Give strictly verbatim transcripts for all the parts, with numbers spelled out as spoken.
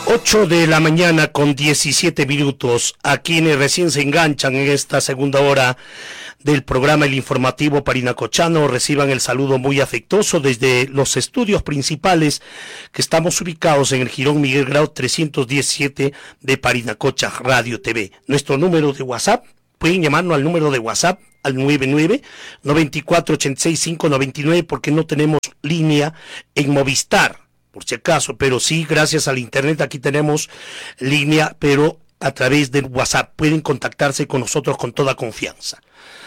ocho de la mañana con diecisiete minutos, a quienes recién se enganchan en esta segunda hora del programa El Informativo Parinacochano, reciban el saludo muy afectuoso desde los estudios principales que estamos ubicados en el Jirón Miguel Grau trescientos diecisiete de Parinacocha Radio T V. Nuestro número de WhatsApp, pueden llamarnos al número de WhatsApp al nueve nueve, nueve cuatro, ocho seis cinco, nueve nueve, porque no tenemos línea en Movistar, por si acaso, pero sí, gracias al internet aquí tenemos línea, pero a través del WhatsApp pueden contactarse con nosotros con toda confianza.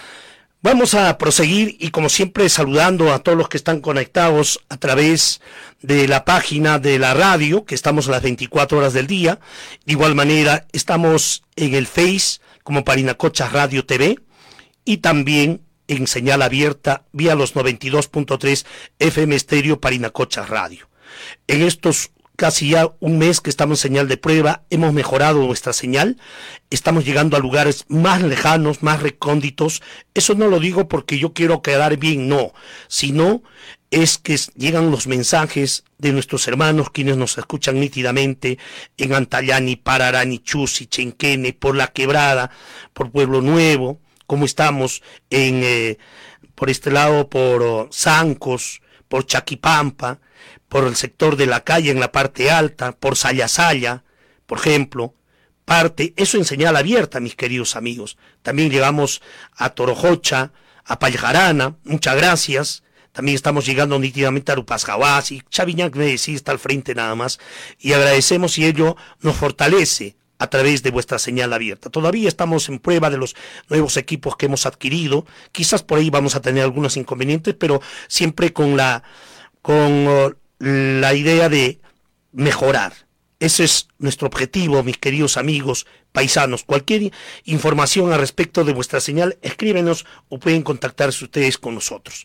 Vamos a proseguir y como siempre saludando a todos los que están conectados a través de la página de la radio, que estamos a las veinticuatro horas del día. De igual manera estamos en el Face como Parinacocha Radio T V y también en señal abierta vía los noventa y dos punto tres F M Estéreo Parinacocha Radio. En estos casi ya un mes que estamos en señal de prueba, hemos mejorado nuestra señal, estamos llegando a lugares más lejanos, más recónditos. Eso no lo digo porque yo quiero quedar bien, no, sino es que llegan los mensajes de nuestros hermanos quienes nos escuchan nítidamente en Antallani, Pararani, Chusi, Chenquene, por La Quebrada, por Pueblo Nuevo, como estamos en eh, por este lado, por oh, Zancos, por Chaquipampa, por el sector de la calle en la parte alta, por Sayasaya, por ejemplo, parte, eso en señal abierta, mis queridos amigos. También llegamos a Torojocha, a Payajarana, muchas gracias. También estamos llegando nítidamente a Rupasjawasi, Chaviñac me decía, está al frente nada más, y agradecemos y ello nos fortalece a través de vuestra señal abierta. Todavía estamos en prueba de los nuevos equipos que hemos adquirido, quizás por ahí vamos a tener algunos inconvenientes, pero siempre con la con uh, la idea de mejorar. Ese es nuestro objetivo, mis queridos amigos paisanos. Cualquier información al respecto de vuestra señal, escríbenos o pueden contactarse ustedes con nosotros.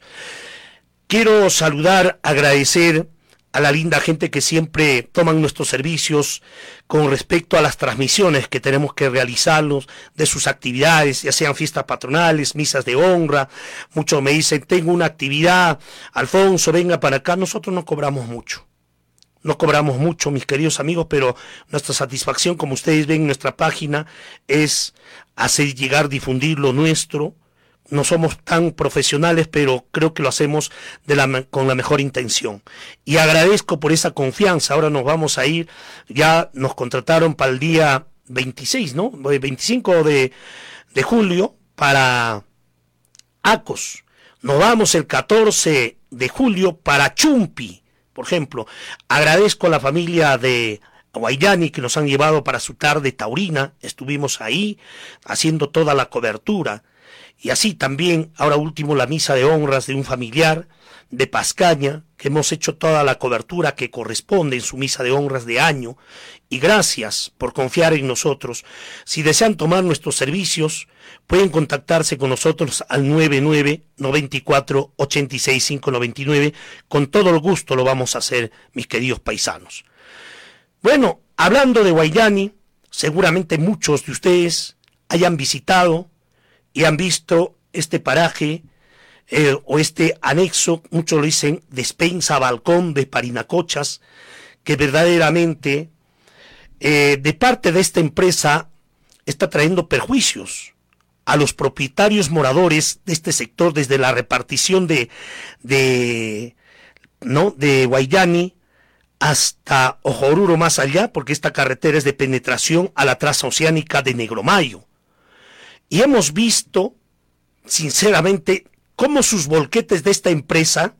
Quiero saludar, agradecer a la linda gente que siempre toman nuestros servicios con respecto a las transmisiones que tenemos que realizarlos de sus actividades, ya sean fiestas patronales, misas de honra. Muchos me dicen, tengo una actividad, Alfonso, venga para acá. Nosotros no cobramos mucho, no cobramos mucho, mis queridos amigos, pero nuestra satisfacción, como ustedes ven en nuestra página, es hacer llegar, difundir lo nuestro. No somos tan profesionales, pero creo que lo hacemos de la, con la mejor intención. Y agradezco por esa confianza. Ahora nos vamos a ir, ya nos contrataron para el día veintiséis, ¿no? veinticinco de, de julio para Acos. Nos vamos el catorce de julio para Chumpi, por ejemplo. Agradezco a la familia de Guayani que nos han llevado para su tarde taurina. Estuvimos ahí haciendo toda la cobertura. Y así también, ahora último, la misa de honras de un familiar de Pascaña, que hemos hecho toda la cobertura que corresponde en su misa de honras de año. Y gracias por confiar en nosotros. Si desean tomar nuestros servicios, pueden contactarse con nosotros al nueve nueve, nueve cuatro, ocho seis cinco, nueve nueve. Con todo el gusto lo vamos a hacer, mis queridos paisanos. Bueno, hablando de Guayani, seguramente muchos de ustedes hayan visitado y han visto este paraje eh, o este anexo, muchos lo dicen, despensa balcón de Parinacochas, que verdaderamente eh, de parte de esta empresa está trayendo perjuicios a los propietarios moradores de este sector, desde la repartición de, de, ¿no? de Guayani hasta Ojoruro más allá, porque esta carretera es de penetración a la traza oceánica de Negromayo. Y hemos visto, sinceramente, cómo sus volquetes de esta empresa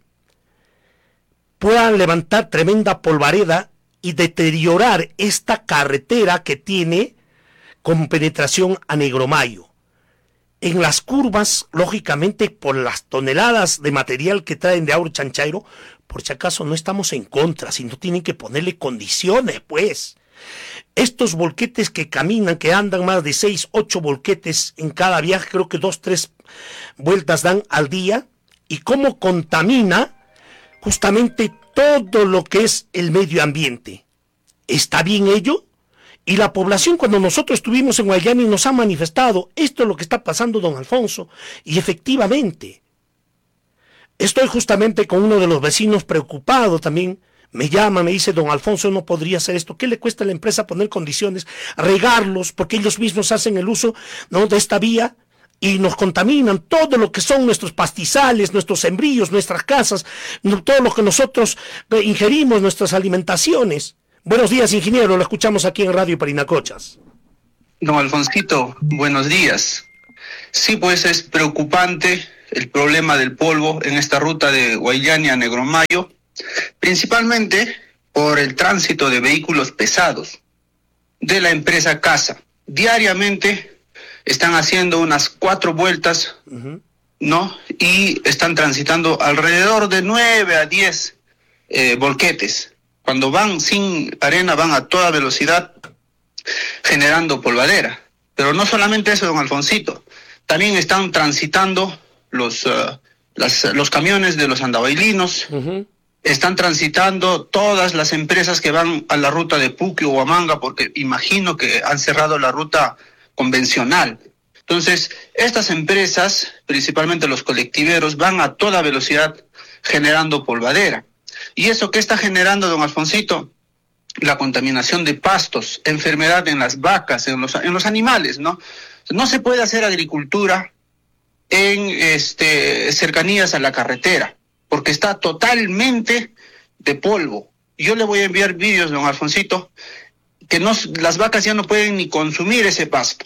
puedan levantar tremenda polvareda y deteriorar esta carretera que tiene con penetración a Negromayo. En las curvas, lógicamente, por las toneladas de material que traen de Auro Chanchairo, por si acaso no estamos en contra, sino tienen que ponerle condiciones, pues. Estos volquetes que caminan, que andan más de seis, ocho volquetes en cada viaje, creo que dos, tres vueltas dan al día, y cómo contamina justamente todo lo que es el medio ambiente. ¿Está bien ello? Y la población, cuando nosotros estuvimos en Guayani, nos ha manifestado, esto es lo que está pasando, don Alfonso, y efectivamente, estoy justamente con uno de los vecinos preocupado también. me llama, me dice, don Alfonso, no podría hacer esto. ¿Qué le cuesta a la empresa poner condiciones, regarlos, porque ellos mismos hacen el uso, ¿no?, de esta vía y nos contaminan todo lo que son nuestros pastizales, nuestros sembríos, nuestras casas, no, todo lo que nosotros eh, ingerimos, nuestras alimentaciones? Buenos días, ingeniero, lo escuchamos aquí en Radio Parinacochas. Don Alfonsito, buenos días. Sí, pues es preocupante el problema del polvo en esta ruta de Guayllani a Negromayo, principalmente por el tránsito de vehículos pesados de la empresa Casa. Diariamente están haciendo unas cuatro vueltas, uh-huh. ¿no? Y están transitando alrededor de nueve a diez eh, volquetes. Cuando van sin arena, van a toda velocidad, generando polvadera. Pero no solamente eso, don Alfonsito, también están transitando los, uh, las, los camiones de los andabailinos, uh-huh. están transitando todas las empresas que van a la ruta de Puquio o Huamanga, porque imagino que han cerrado la ruta convencional. Entonces, estas empresas, principalmente los colectiveros, van a toda velocidad generando polvadera. ¿Y eso qué está generando, don Alfonsito? La contaminación de pastos, enfermedad en las vacas, en los, en los animales, ¿no? No se puede hacer agricultura en este, cercanías a la carretera, porque está totalmente de polvo. Yo le voy a enviar vídeos, don Alfonsito, que no, las vacas ya no pueden ni consumir ese pasto.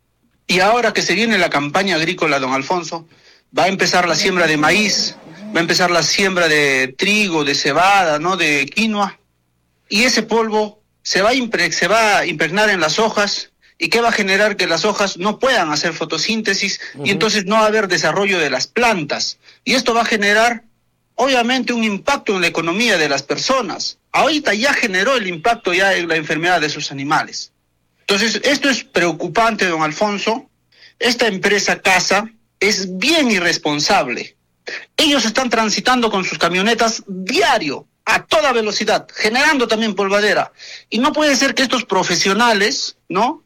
Y ahora que se viene la campaña agrícola, don Alfonso, va a empezar la siembra de maíz, va a empezar la siembra de trigo, de cebada, ¿no?, de quinoa, y ese polvo se va a impre- se va a impregnar en las hojas, y que va a generar que las hojas no puedan hacer fotosíntesis, uh-huh. y entonces no va a haber desarrollo de las plantas, y esto va a generar obviamente un impacto en la economía de las personas. Ahorita ya generó el impacto ya en la enfermedad de sus animales. Entonces esto es preocupante, don Alfonso. Esta empresa Casa es bien irresponsable. Ellos están transitando con sus camionetas diario, a toda velocidad, generando también polvadera. Y no puede ser que estos profesionales, ¿no?,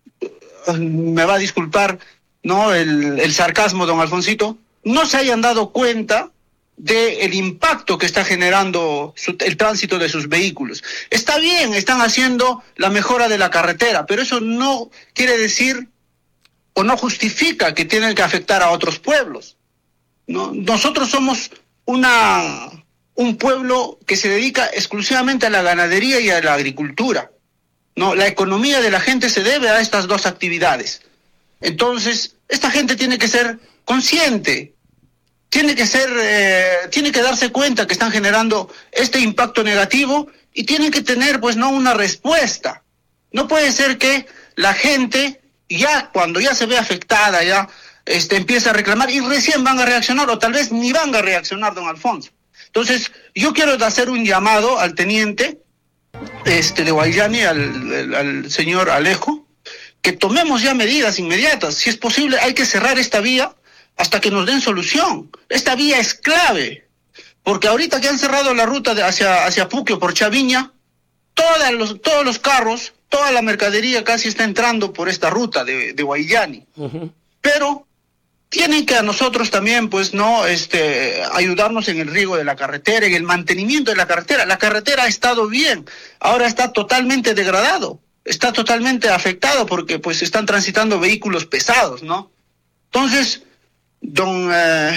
me va a disculpar, ¿no?, el, el sarcasmo, don Alfonsito, no se hayan dado cuenta del impacto que está generando su, el tránsito de sus vehículos. Está bien, están haciendo la mejora de la carretera, pero eso no quiere decir o no justifica que tienen que afectar a otros pueblos. ¿No? Nosotros somos una, un pueblo que se dedica exclusivamente a la ganadería y a la agricultura, ¿no? La economía de la gente se debe a estas dos actividades. Entonces, esta gente tiene que ser consciente, tiene que ser, eh, tiene que darse cuenta que están generando este impacto negativo y tienen que tener, pues, no una respuesta. No puede ser que la gente, ya cuando ya se ve afectada, ya Este, empieza a reclamar y recién van a reaccionar, o tal vez ni van a reaccionar, don Alfonso. Entonces, yo quiero hacer un llamado al teniente este, de Guayllani, al, al, al señor Alejo, que tomemos ya medidas inmediatas. Si es posible, hay que cerrar esta vía hasta que nos den solución. Esta vía es clave, porque ahorita que han cerrado la ruta de hacia, hacia Puquio por Chaviña, todos los, todos los carros, toda la mercadería casi está entrando por esta ruta de, de Guayllani. Uh-huh. Pero tienen que a nosotros también, pues, no, este, ayudarnos en el riego de la carretera, en el mantenimiento de la carretera. La carretera ha estado bien, ahora está totalmente degradado, está totalmente afectado porque, pues, están transitando vehículos pesados, ¿no? Entonces, don, eh,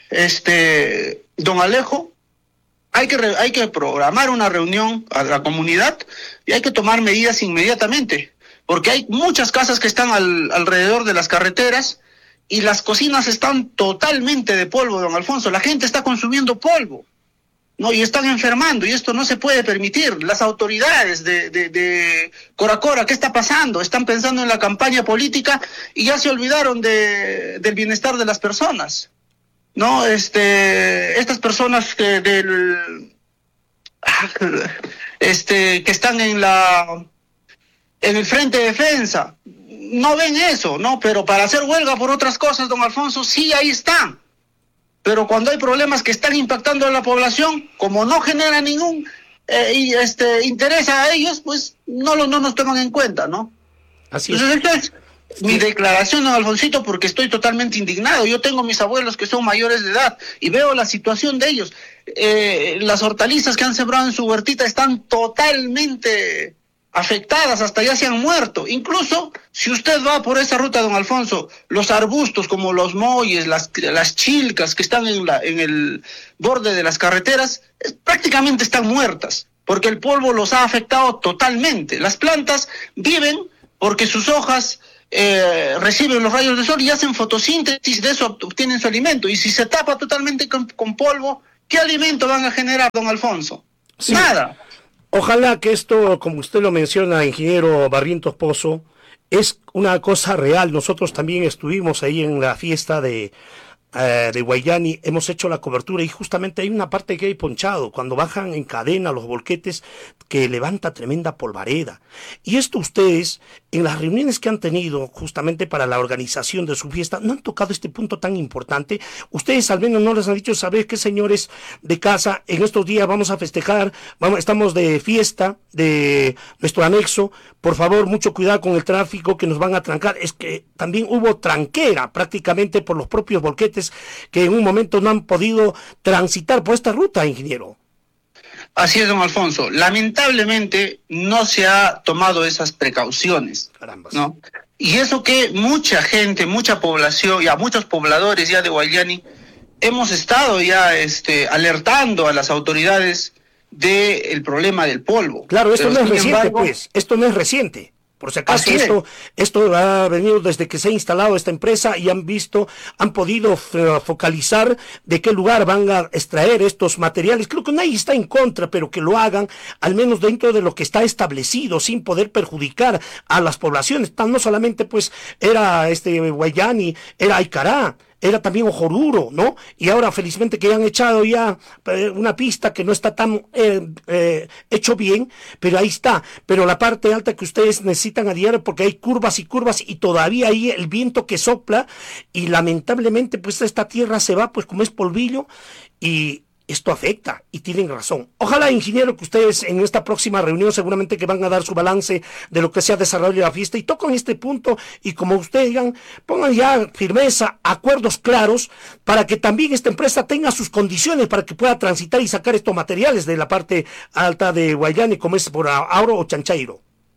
este, don Alejo, hay que, re, hay que programar una reunión a la comunidad y hay que tomar medidas inmediatamente, porque hay muchas casas que están al, alrededor de las carreteras y las cocinas están totalmente de polvo, don Alfonso. La gente está consumiendo polvo, ¿no? Y están enfermando, y esto no se puede permitir. Las autoridades de, de, de Coracora, ¿qué está pasando? Están pensando en la campaña política y ya se olvidaron de, del bienestar de las personas, ¿no? Este, estas personas que del, este, que están en la, en el frente de defensa, no ven eso, ¿no? Pero para hacer huelga por otras cosas, don Alfonso, sí, ahí están. Pero cuando hay problemas que están impactando a la población, como no genera ningún eh, y este interés a ellos, pues no lo no nos toman en cuenta, ¿no? Así es. Entonces, mi declaración, don Alfonsito, porque estoy totalmente indignado. Yo tengo mis abuelos que son mayores de edad y veo la situación de ellos. Eh, las hortalizas que han sembrado en su huertita están totalmente afectadas, hasta ya se han muerto. Incluso si usted va por esa ruta, don Alfonso, los arbustos como los moyes, las, las chilcas que están en, la, en el borde de las carreteras, es, prácticamente están muertas, porque el polvo los ha afectado totalmente. Las plantas viven porque sus hojas eh, reciben los rayos del sol y hacen fotosíntesis, de eso obtienen su alimento. Y si se tapa totalmente con, con polvo, ¿qué alimento van a generar, don Alfonso? Sí. Nada. Ojalá que esto, como usted lo menciona, ingeniero Barrientos Pozo, es una cosa real. Nosotros también estuvimos ahí en la fiesta de, eh, de Guayani, hemos hecho la cobertura y justamente hay una parte que hay ponchado, cuando bajan en cadena los volquetes, que levanta tremenda polvareda. Y esto ustedes, en las reuniones que han tenido justamente para la organización de su fiesta, no han tocado este punto tan importante. Ustedes al menos no les han dicho, ¿sabes qué, señores de casa? En estos días vamos a festejar, vamos, estamos de fiesta de nuestro anexo, por favor, mucho cuidado con el tráfico que nos van a trancar. Es que también hubo tranquera prácticamente por los propios volquetes que en un momento no han podido transitar por esta ruta, ingeniero. Así es, don Alfonso. Lamentablemente no se ha tomado esas precauciones, Carambas. ¿no? Y eso que mucha gente, mucha población, ya muchos pobladores ya de Guayani, hemos estado ya este, alertando a las autoridades del problema del polvo. Claro, esto Pero, no es reciente, embargo, pues. Esto no es reciente. Por si acaso, esto, esto ha venido desde que se ha instalado esta empresa y han visto, han podido focalizar de qué lugar van a extraer estos materiales. Creo que nadie está en contra, pero que lo hagan, al menos dentro de lo que está establecido, sin poder perjudicar a las poblaciones. No solamente, pues, era este Guayani, era Aicará, era también Ojoruro, ¿no? Y ahora felizmente que han echado ya eh, una pista que no está tan eh, eh, hecho bien, pero ahí está. Pero la parte alta que ustedes necesitan a diario, porque hay curvas y curvas y todavía hay el viento que sopla y lamentablemente pues esta tierra se va pues como es polvillo y esto afecta, y tienen razón. Ojalá, ingeniero, que ustedes en esta próxima reunión seguramente que van a dar su balance de lo que se ha desarrollado la fiesta y tocan este punto y como ustedes digan, pongan ya firmeza, acuerdos claros para que también esta empresa tenga sus condiciones para que pueda transitar y sacar estos materiales de la parte alta de Guayani, como es por Auro o Chanchairo.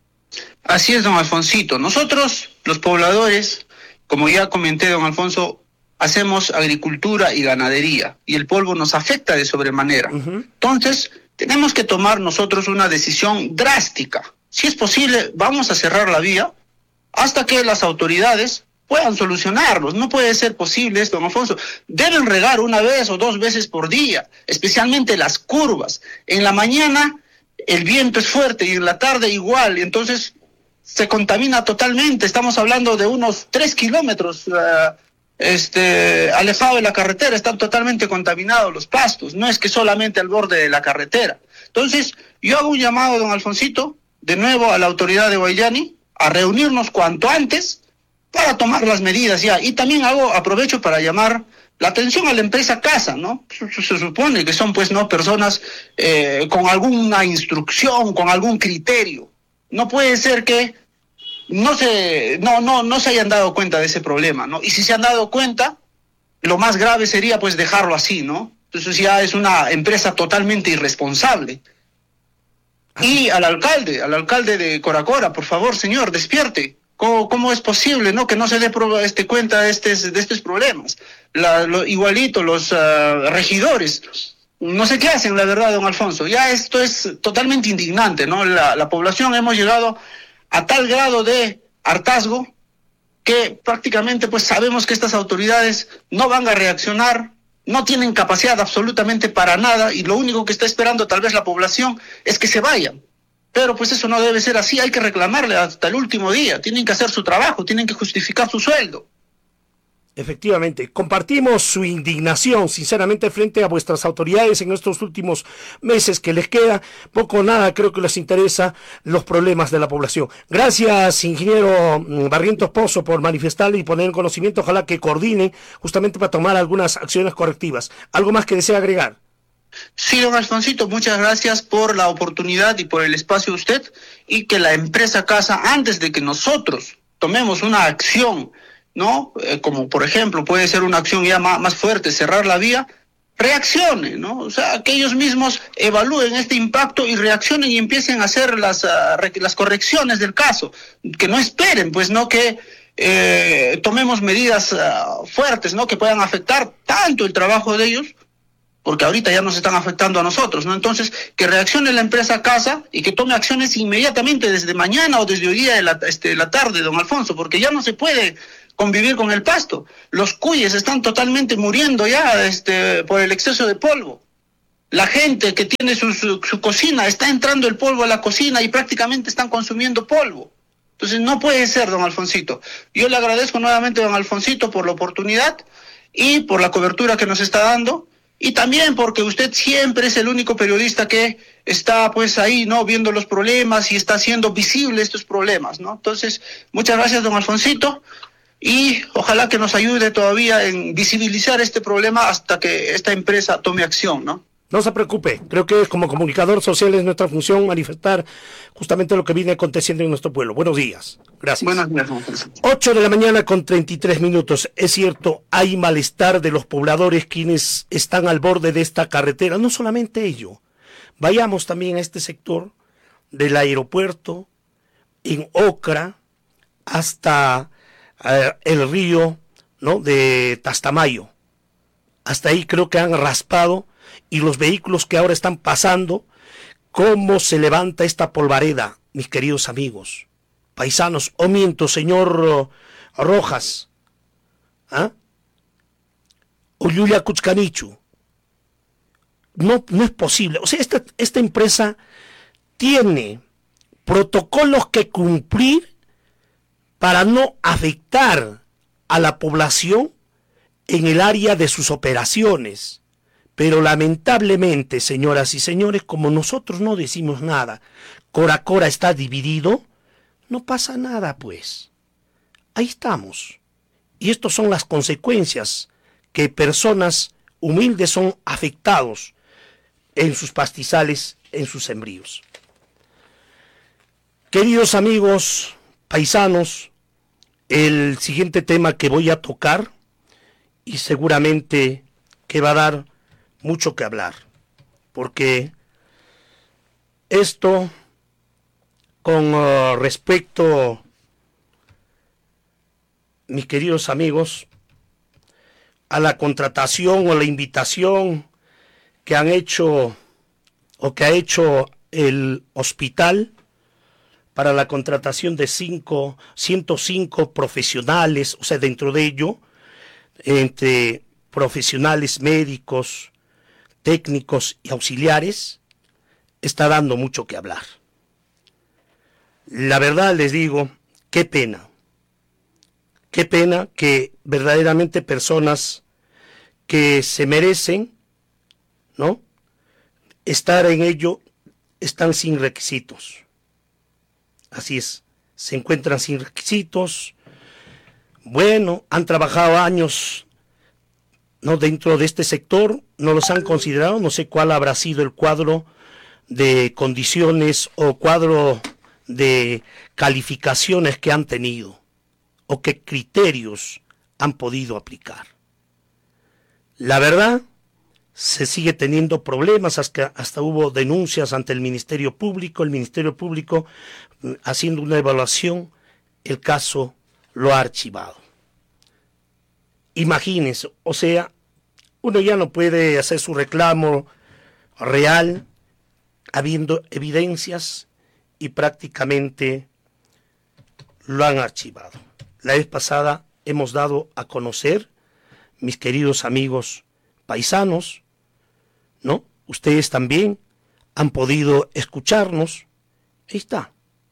Así es, don Alfonsito. Nosotros, los pobladores, como ya comenté, don Alfonso, hacemos agricultura y ganadería y el polvo nos afecta de sobremanera. Uh-huh. Entonces, tenemos que tomar nosotros una decisión drástica. Si es posible, vamos a cerrar la vía hasta que las autoridades puedan solucionarlos. No puede ser posible esto, don Alfonso. Deben regar una vez o dos veces por día, especialmente las curvas. En la mañana el viento es fuerte y en la tarde igual, entonces se contamina totalmente. Estamos hablando de unos tres kilómetros uh, Este, alejado de la carretera, están totalmente contaminados los pastos, no es que solamente al borde de la carretera. Entonces, yo hago un llamado, don Alfonsito, de nuevo a la autoridad de Guayani, a reunirnos cuanto antes para tomar las medidas ya. Y también hago, aprovecho para llamar la atención a la empresa Casa, ¿no? Se, se supone que son, pues, no personas eh, con alguna instrucción, con algún criterio. No puede ser que no se no no no se hayan dado cuenta de ese problema, ¿no? Y si se han dado cuenta, lo más grave sería pues dejarlo así, ¿no? Entonces ya es una empresa totalmente irresponsable. Y al alcalde, al alcalde de Coracora, por favor, señor, despierte. ¿Cómo, cómo es posible, no, que no se dé este cuenta de estos de estos problemas? La, lo, igualito los uh, regidores no sé qué hacen, la verdad, don Alfonso. Ya esto es totalmente indignante, ¿no? La, la población hemos llegado a tal grado de hartazgo que prácticamente pues sabemos que estas autoridades no van a reaccionar, no tienen capacidad absolutamente para nada y lo único que está esperando tal vez la población es que se vayan. Pero pues eso no debe ser así, hay que reclamarle hasta el último día, tienen que hacer su trabajo, tienen que justificar su sueldo. Efectivamente, compartimos su indignación, sinceramente, frente a vuestras autoridades en estos últimos meses que les queda, poco o nada creo que les interesa los problemas de la población. Gracias, ingeniero Barrientos Pozo, por manifestarle y poner en conocimiento, ojalá que coordinen justamente para tomar algunas acciones correctivas. ¿Algo más que desea agregar? Sí, don Alfonsito, muchas gracias por la oportunidad y por el espacio de usted, y que la empresa Casa, antes de que nosotros tomemos una acción, ¿no? Eh, como por ejemplo puede ser una acción ya más, más fuerte, cerrar la vía, reaccionen, ¿no? O sea, que ellos mismos evalúen este impacto y reaccionen y empiecen a hacer las, uh, re, las correcciones del caso, que no esperen, pues, ¿no? Que eh, tomemos medidas uh, fuertes, ¿no? Que puedan afectar tanto el trabajo de ellos, porque ahorita ya nos están afectando a nosotros, ¿no? Entonces, que reaccione la empresa Casa y que tome acciones inmediatamente desde mañana o desde hoy día de la, este, la tarde, don Alfonso, porque ya no se puede convivir con el pasto. Los cuyes están totalmente muriendo ya este, por el exceso de polvo. La gente que tiene su, su, su cocina, está entrando el polvo a la cocina y prácticamente están consumiendo polvo. Entonces no puede ser, don Alfonsito. Yo le agradezco nuevamente, don Alfonsito, por la oportunidad y por la cobertura que nos está dando, y también porque usted siempre es el único periodista que está pues ahí, ¿no? Viendo los problemas y está haciendo visibles estos problemas, ¿no? Entonces, muchas gracias, don Alfonsito. Y ojalá que nos ayude todavía en visibilizar este problema hasta que esta empresa tome acción, ¿no? No se preocupe, creo que como comunicador social es nuestra función manifestar justamente lo que viene aconteciendo en nuestro pueblo. Buenos días, gracias. Buenos días, don Alfonso. ocho de la mañana con treinta y tres minutos. Es cierto, hay malestar de los pobladores quienes están al borde de esta carretera. No solamente ello, vayamos también a este sector del aeropuerto, en Ocra, hasta eh, el río, ¿no?, de Tastamayo. Hasta ahí creo que han raspado, y los vehículos que ahora están pasando, cómo se levanta esta polvareda, mis queridos amigos, paisanos. O miento, señor Rojas, ¿ah? O Yulia Kuchkanichu. No, no es posible. O sea, esta, esta empresa tiene protocolos que cumplir para no afectar a la población en el área de sus operaciones. Pero lamentablemente, señoras y señores, como nosotros no decimos nada, Cora Cora está dividido, no pasa nada, pues. Ahí estamos. Y estas son las consecuencias, que personas humildes son afectados en sus pastizales, en sus sembríos. Queridos amigos paisanos, el siguiente tema que voy a tocar, y seguramente que va a dar mucho que hablar, porque esto con uh, respecto, mis queridos amigos, a la contratación o la invitación que han hecho o que ha hecho el hospital para la contratación de cinco, ciento cinco profesionales, o sea, dentro de ello, entre profesionales médicos, técnicos y auxiliares, está dando mucho que hablar. La verdad les digo, qué pena, qué pena que verdaderamente personas que se merecen, ¿no?, estar en ello, están sin requisitos. Así es, se encuentran sin requisitos. Bueno, han trabajado años, ¿no?, dentro de este sector, no los han considerado, no sé cuál habrá sido el cuadro de condiciones o cuadro de calificaciones que han tenido o qué criterios han podido aplicar. La verdad, se sigue teniendo problemas, hasta, hasta hubo denuncias ante el Ministerio Público, el Ministerio Público haciendo una evaluación, el caso lo ha archivado. Imagínense, o sea, uno ya no puede hacer su reclamo real habiendo evidencias y prácticamente lo han archivado. La vez pasada hemos dado a conocer, mis queridos amigos paisanos, ¿no?, ustedes también han podido escucharnos, ahí está.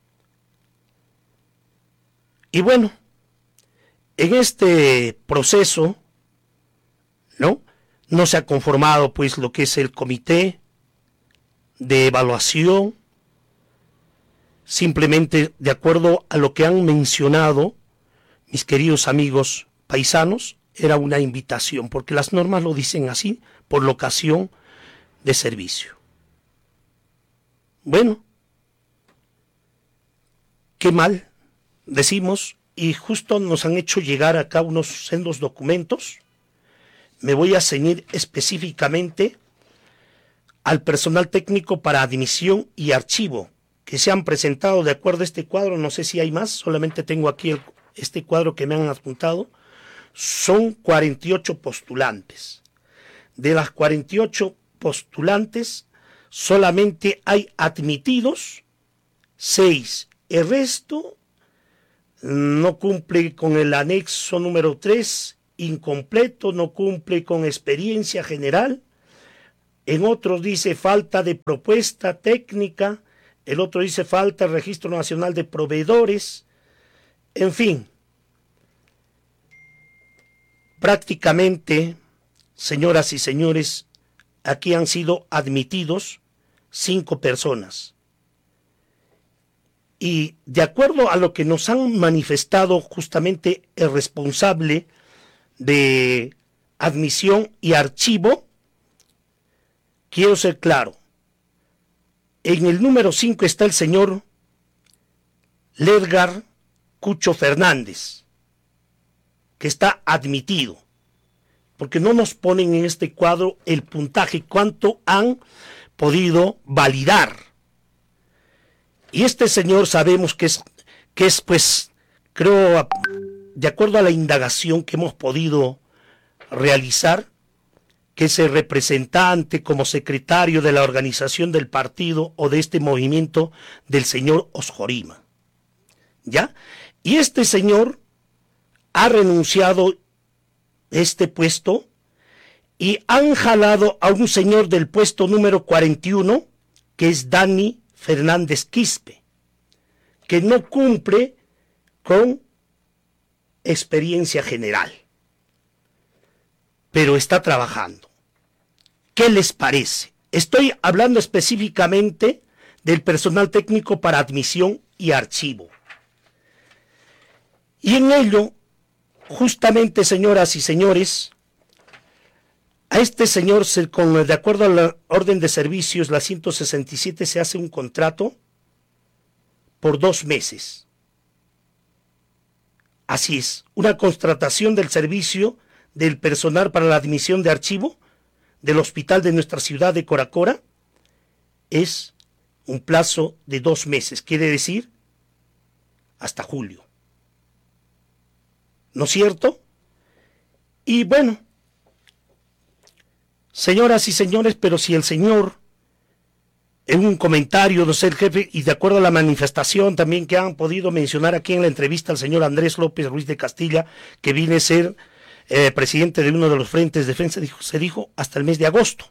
Y bueno, en este proceso, ¿no?, no se ha conformado pues lo que es el comité de evaluación, simplemente de acuerdo a lo que han mencionado mis queridos amigos paisanos, era una invitación, porque las normas lo dicen así, por locación de servicio. Bueno, qué mal, decimos, y justo nos han hecho llegar acá unos sendos documentos. Me voy a ceñir específicamente al personal técnico para admisión y archivo que se han presentado de acuerdo a este cuadro. No sé si hay más, solamente tengo aquí el, este cuadro que me han adjuntado. Son cuarenta y ocho postulantes. De las cuarenta y ocho postulantes, solamente hay admitidos seis. El resto no cumple con el anexo número tres, incompleto, no cumple con experiencia general. En otros dice falta de propuesta técnica, el otro dice falta de registro nacional de proveedores. En fin, prácticamente, señoras y señores, aquí han sido admitidos cinco personas. Y de acuerdo a lo que nos han manifestado justamente el responsable de admisión y archivo, quiero ser claro. En el número cinco está el señor Ledgar Cucho Fernández, que está admitido, porque no nos ponen en este cuadro el puntaje, cuánto han podido validar. Y este señor sabemos que es, que es pues, creo, de acuerdo a la indagación que hemos podido realizar, que es el representante como secretario de la organización del partido o de este movimiento del señor Osjorima. ¿Ya? Y este señor ha renunciado a este puesto y han jalado a un señor del puesto número cuarenta y uno, que es Dani Fernández Quispe, que no cumple con experiencia general, pero está trabajando. ¿Qué les parece? Estoy hablando específicamente del personal técnico para admisión y archivo. Y en ello, justamente, señoras y señores, a este señor, se, con, de acuerdo a la orden de servicios, la ciento sesenta y siete, se hace un contrato por dos meses. Así es, una contratación del servicio del personal para la admisión de archivo del hospital de nuestra ciudad de Coracora es un plazo de dos meses, quiere decir hasta julio. ¿No es cierto? Y bueno, señoras y señores, pero si el señor, en un comentario, no sé, el jefe, y de acuerdo a la manifestación también que han podido mencionar aquí en la entrevista al señor Andrés López Ruiz de Castilla, que viene a ser eh, presidente de uno de los frentes de defensa, dijo, se dijo hasta el mes de agosto.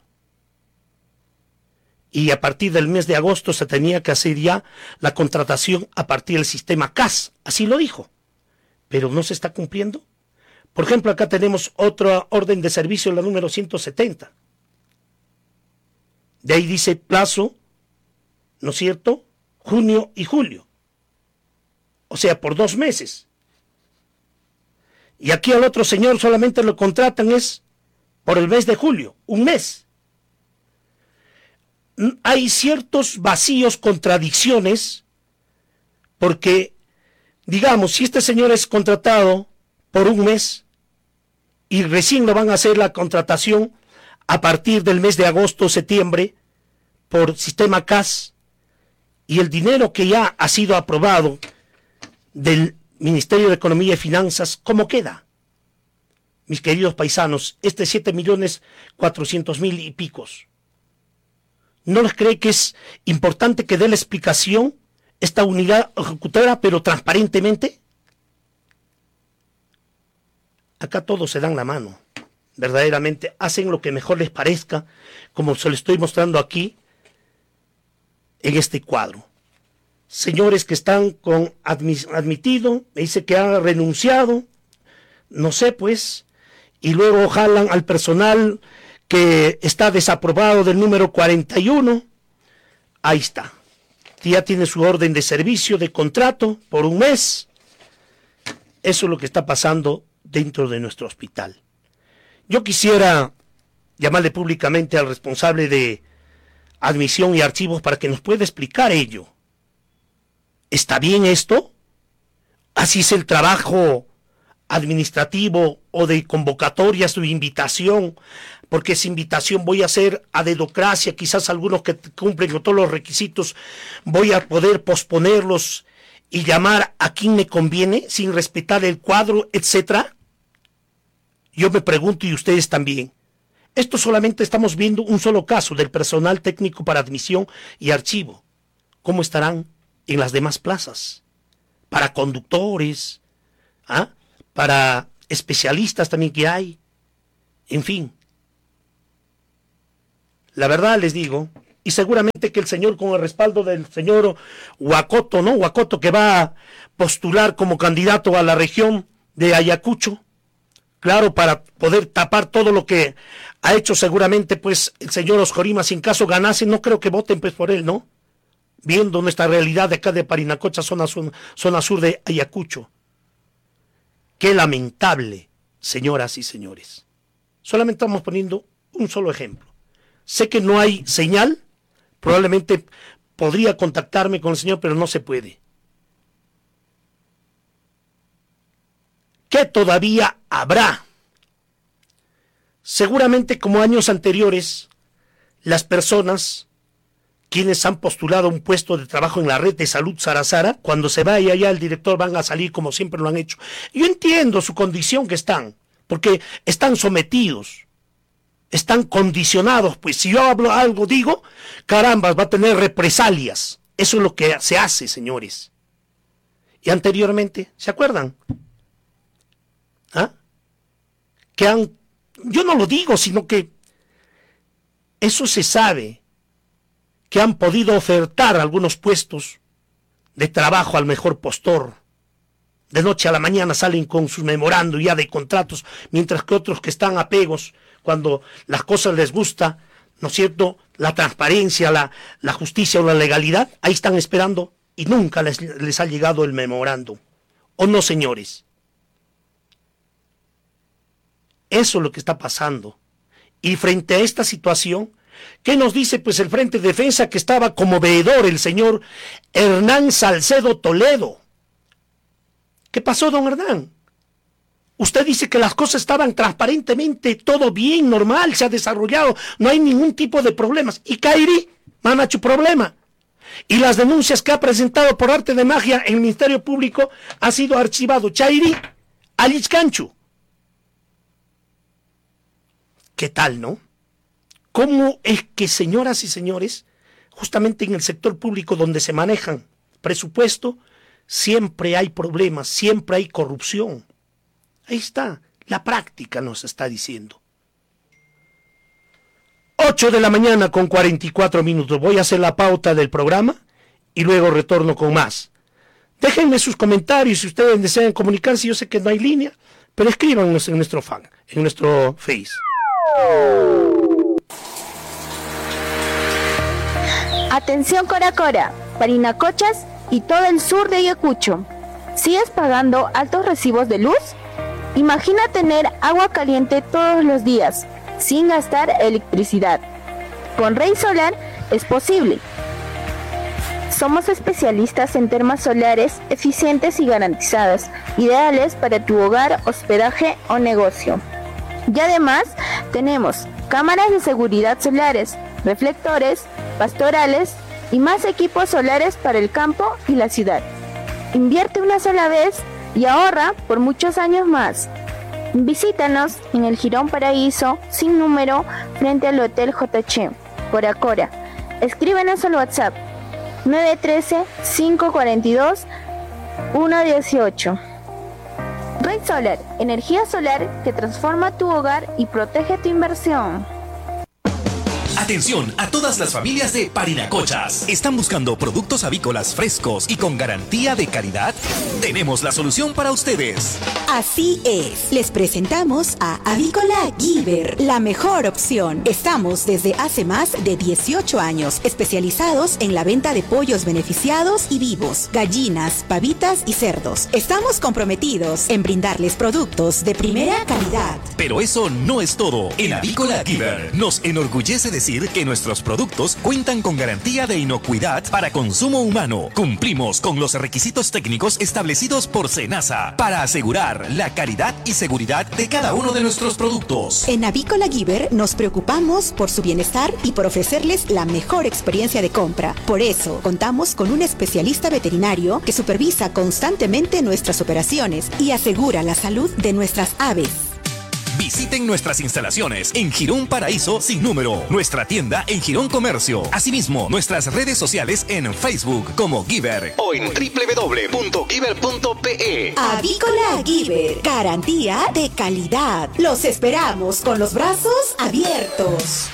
Y a partir del mes de agosto se tenía que hacer ya la contratación a partir del sistema C A S, así lo dijo. Pero no se está cumpliendo. Por ejemplo, acá tenemos otra orden de servicio, la número ciento setenta. De ahí dice plazo, ¿no es cierto?, junio y julio. O sea, por dos meses. Y aquí al otro señor solamente lo contratan es por el mes de julio, un mes. Hay ciertos vacíos, contradicciones, porque, digamos, si este señor es contratado por un mes y recién lo van a hacer la contratación a partir del mes de agosto o septiembre por sistema C A S, y el dinero que ya ha sido aprobado del Ministerio de Economía y Finanzas, ¿cómo queda? Mis queridos paisanos, este siete millones cuatrocientos mil y picos. ¿No les cree que es importante que dé la explicación esta unidad ejecutora, pero transparentemente? Acá todos se dan la mano, verdaderamente, hacen lo que mejor les parezca, como se lo estoy mostrando aquí, en este cuadro. Señores que están con admitido, me dice que han renunciado, no sé pues, y luego jalan al personal que está desaprobado del número cuarenta y uno, ahí está, ya tiene su orden de servicio, de contrato, por un mes. Eso es lo que está pasando dentro de nuestro hospital. Yo quisiera llamarle públicamente al responsable de admisión y archivos para que nos pueda explicar ello. ¿Está bien esto? Así es el trabajo administrativo o de convocatorias de invitación, porque esa invitación voy a hacer a dedocracia, quizás algunos que cumplen con todos los requisitos voy a poder posponerlos y llamar a quien me conviene sin respetar el cuadro, etcétera. Yo me pregunto, y ustedes también, esto solamente estamos viendo un solo caso del personal técnico para admisión y archivo. ¿Cómo estarán en las demás plazas? Para conductores, ¿ah? Para especialistas también que hay, en fin. La verdad les digo, y seguramente que el señor, con el respaldo del señor Huacoto, ¿no? Huacoto, que va a postular como candidato a la región de Ayacucho, claro, para poder tapar todo lo que ha hecho seguramente pues el señor Oscorima, si en caso ganase, no creo que voten pues por él, ¿no? Viendo nuestra realidad de acá de Parinacocha, zona sur, zona sur de Ayacucho. Qué lamentable, señoras y señores. Solamente estamos poniendo un solo ejemplo. Sé que no hay señal, probablemente podría contactarme con el señor, pero no se puede. ¿Qué todavía habrá? Seguramente, como años anteriores, las personas quienes han postulado un puesto de trabajo en la red de salud Sarasara, cuando se vaya allá el director van a salir como siempre lo han hecho. Yo entiendo su condición que están, porque están sometidos, están condicionados, pues si yo hablo algo, digo, carambas, va a tener represalias. Eso es lo que se hace, señores. Y anteriormente, ¿se acuerdan? ¿Ah? Que han, yo no lo digo, sino que eso se sabe, que han podido ofertar algunos puestos de trabajo al mejor postor. De noche a la mañana salen con sus memorandos ya de contratos, mientras que otros que están apegos, cuando las cosas les gusta, ¿no es cierto?, la transparencia, la, la justicia o la legalidad, ahí están esperando y nunca les, les ha llegado el memorando. ¿O no, señores? Eso es lo que está pasando. Y frente a esta situación, ¿qué nos dice pues el Frente de Defensa, que estaba como veedor el señor Hernán Salcedo Toledo? ¿Qué pasó, don Hernán? Usted dice que las cosas estaban transparentemente, todo bien, normal, se ha desarrollado, no hay ningún tipo de problemas. ¿Y Kairi? Manachu, problema. Y las denuncias que ha presentado por arte de magia en el Ministerio Público ha sido archivado. Chairi, Alichcanchu. ¿Qué tal, no? ¿Cómo es que, señoras y señores, justamente en el sector público donde se manejan presupuesto, siempre hay problemas, siempre hay corrupción? Ahí está, la práctica nos está diciendo. ocho de la mañana con cuarenta y cuatro minutos. Voy a hacer la pauta del programa y luego retorno con más. Déjenme sus comentarios si ustedes desean comunicarse. Yo sé que no hay línea, pero escríbanos en nuestro fan, en nuestro Face. Atención Cora Cora, Parinacochas y todo el sur de Ayacucho. ¿Sigues pagando altos recibos de luz? Imagina tener agua caliente todos los días, sin gastar electricidad. Con Rey Solar es posible. Somos especialistas en termas solares eficientes y garantizadas, ideales para tu hogar, hospedaje o negocio. Y además tenemos cámaras de seguridad solares, reflectores, pastorales y más equipos solares para el campo y la ciudad. Invierte una sola vez y ahorra por muchos años más. Visítanos en el Jirón Paraíso, sin número, frente al Hotel J H, Cora Cora. Escríbenos al WhatsApp nueve uno tres, cinco cuatro dos, uno uno ocho. Red Solar, energía solar que transforma tu hogar y protege tu inversión. Atención a todas las familias de Parinacochas. ¿Están buscando productos avícolas frescos y con garantía de calidad? Tenemos la solución para ustedes. Así es, les presentamos a Avícola Giver, la mejor opción. Estamos desde hace más de dieciocho años especializados en la venta de pollos beneficiados y vivos, gallinas, pavitas y cerdos. Estamos comprometidos en brindarles productos de primera calidad. Pero eso no es todo. En Avícola Giver nos enorgullece decir decir que nuestros productos cuentan con garantía de inocuidad para consumo humano. Cumplimos con los requisitos técnicos establecidos por SENASA para asegurar la calidad y seguridad de cada uno de nuestros productos. En Avícola Giver nos preocupamos por su bienestar y por ofrecerles la mejor experiencia de compra. Por eso, contamos con un especialista veterinario que supervisa constantemente nuestras operaciones y asegura la salud de nuestras aves. Visiten nuestras instalaciones en Girón Paraíso sin número, nuestra tienda en Girón Comercio, asimismo nuestras redes sociales en Facebook como Giver o en doble u doble u doble u punto giver punto pe. Avícola Giver, garantía de calidad. Los esperamos con los brazos abiertos.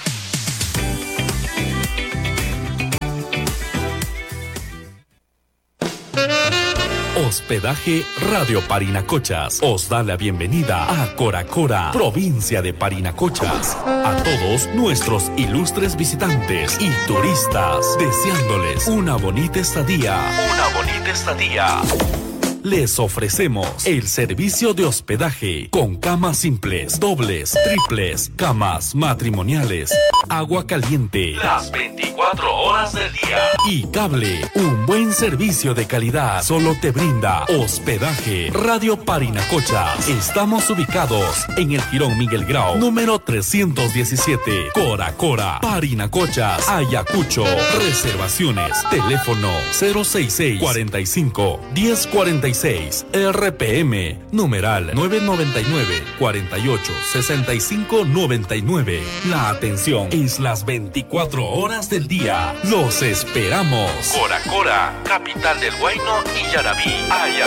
Hospedaje Radio Parinacochas os da la bienvenida a Coracora, provincia de Parinacochas. A todos nuestros ilustres visitantes y turistas, deseándoles una bonita estadía. Una bonita estadía. Les ofrecemos el servicio de hospedaje con camas simples, dobles, triples, camas matrimoniales, agua caliente las veinticuatro horas del día y cable. Un buen servicio de calidad solo te brinda Hospedaje Radio Parinacochas. Estamos ubicados en el Jirón Miguel Grau, número trescientos diecisiete, Coracora, Parinacochas, Ayacucho. Reservaciones, teléfono cero sesenta y seis, cuarenta y cinco, diez cuarenta y seis, R P M, numeral nueve noventa y nueve, cuarenta y ocho, sesenta y cinco noventa y nueve. La atención es las veinticuatro horas del día. Los esperamos. Coracora, capital del Huayno y Yarabí, Ayacucho.